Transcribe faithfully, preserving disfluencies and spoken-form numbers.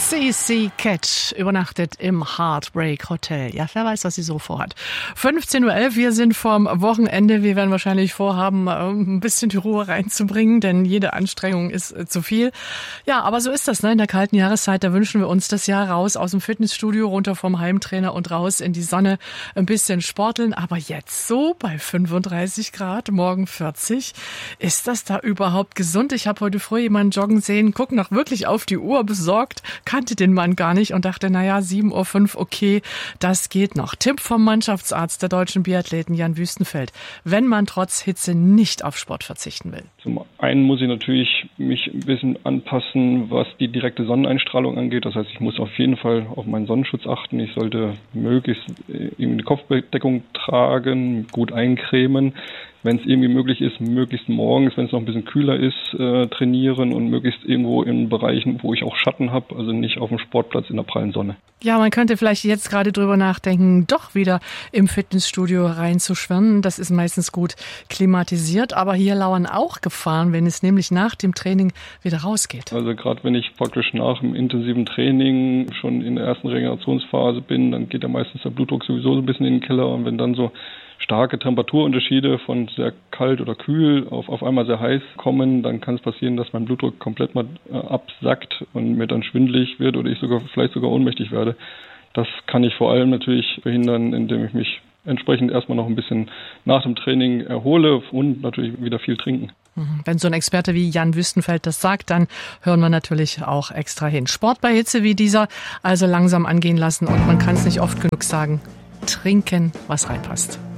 C C Catch übernachtet im Heartbreak Hotel. Ja, wer weiß, was sie so vorhat. fünfzehn Uhr elf, wir sind vorm Wochenende. Wir werden wahrscheinlich vorhaben, ein bisschen die Ruhe reinzubringen, denn jede Anstrengung ist zu viel. Ja, aber so ist das, ne? In der kalten Jahreszeit, da wünschen wir uns das Jahr raus aus dem Fitnessstudio, runter vom Heimtrainer und raus in die Sonne, ein bisschen sporteln. Aber jetzt so bei fünfunddreißig Grad, morgen vierzig, ist das da überhaupt gesund? Ich habe heute früh jemanden joggen sehen, guck noch wirklich auf die Uhr, besorgt, kannte den Mann gar nicht und dachte, naja, sieben Uhr fünf, okay, das geht noch. Tipp vom Mannschaftsarzt der deutschen Biathleten Jan Wüstenfeld, wenn man trotz Hitze nicht auf Sport verzichten will. Zum einen muss ich natürlich mich ein bisschen anpassen, was die direkte Sonneneinstrahlung angeht. Das heißt, ich muss auf jeden Fall auf meinen Sonnenschutz achten. Ich sollte möglichst eine Kopfbedeckung tragen, gut eincremen. Wenn es irgendwie möglich ist, möglichst morgens, wenn es noch ein bisschen kühler ist, äh, trainieren und möglichst irgendwo in Bereichen, wo ich auch Schatten habe, also nicht auf dem Sportplatz in der prallen Sonne. Ja, man könnte vielleicht jetzt gerade drüber nachdenken, doch wieder im Fitnessstudio reinzuschwimmen. Das ist meistens gut klimatisiert, aber hier lauern auch Gefahren, wenn es nämlich nach dem Training wieder rausgeht. Also gerade wenn ich praktisch nach dem intensiven Training schon in der ersten Regenerationsphase bin, dann geht ja meistens der Blutdruck sowieso so ein bisschen in den Keller und wenn dann so starke Temperaturunterschiede von sehr kalt oder kühl auf auf einmal sehr heiß kommen, dann kann es passieren, dass mein Blutdruck komplett mal äh, absackt und mir dann schwindelig wird oder ich sogar vielleicht sogar ohnmächtig werde. Das kann ich vor allem natürlich verhindern, indem ich mich entsprechend erstmal noch ein bisschen nach dem Training erhole und natürlich wieder viel trinken. Wenn so ein Experte wie Jan Wüstenfeld das sagt, dann hören wir natürlich auch extra hin. Sport bei Hitze wie dieser, also langsam angehen lassen und man kann es nicht oft genug sagen, trinken, was reinpasst.